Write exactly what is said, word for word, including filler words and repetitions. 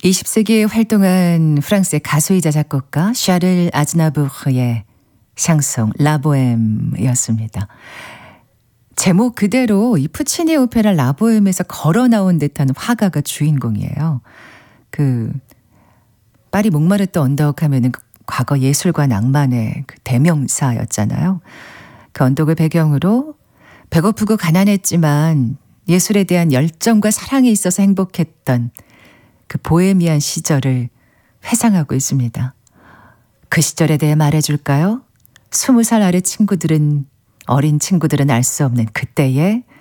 이십 세기에 활동한 프랑스의 가수이자 작곡가 샤를 아즈나부르의 샹송 라보엠이었습니다. 제목 그대로 이 푸치니 오페라 라보엠에서 걸어 나온 듯한 화가가 주인공이에요. 그 파리 몽마르트 언덕 하면은 그 과거 예술과 낭만의 그 대명사였잖아요. 그 언덕을 배경으로 배고프고 가난했지만 예술에 대한 열정과 사랑이 있어서 행복했던 그 보헤미안 시절을 회상하고 있습니다. 그 시절에 대해 말해줄까요? 스무 살 아래 친구들은, 어린 친구들은 알 수 없는 그때의